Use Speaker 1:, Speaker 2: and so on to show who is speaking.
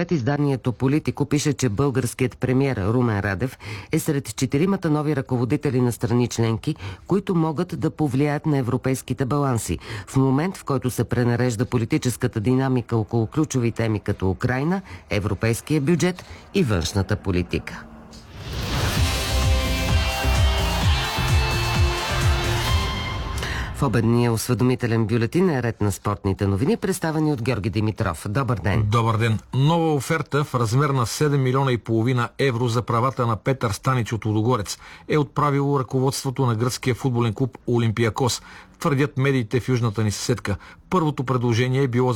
Speaker 1: съвет изданието Политико пише, че българският премиер Румен Радев е сред 4 нови ръководители на страни членки, които могат да повлияят на европейските баланси, в момент, в който се пренарежда политическата динамика около ключови теми като Украйна, европейския бюджет и външната политика. В обедния осведомителен бюлетин е ред на спортните новини, представени от Георги Димитров. Добър ден!
Speaker 2: Добър ден! Нова оферта в размер на 7,5 милиона евро за правата на Петър Станич от Лудогорец е отправило ръководството на гръцкия футболен клуб Олимпиакос, твърдят медиите в южната ни съседка. Първото предложение е било